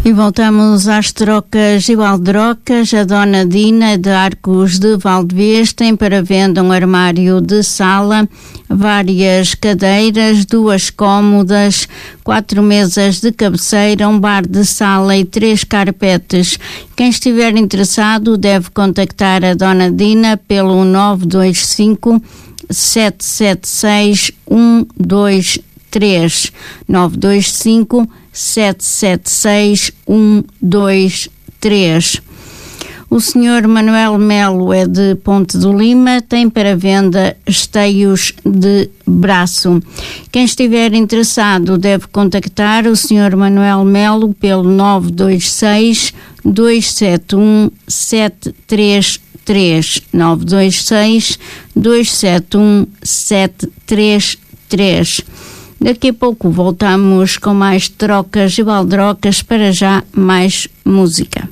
E voltamos às trocas e baldrocas. A dona Dina de Arcos de Valdevez tem para venda um armário de sala, várias cadeiras, 2 cômodas, 4 mesas de cabeceira, um bar de sala e 3 carpetes. Quem estiver interessado deve contactar a dona Dina pelo 925 776 123 925 776 123. O Sr. Manuel Melo é de Ponte do Lima, tem para venda esteios de braço. Quem estiver interessado deve contactar o Sr. Manuel Melo pelo 926 271 733 926 271 733. Daqui a pouco voltamos com mais trocas e baldrocas, para já mais música.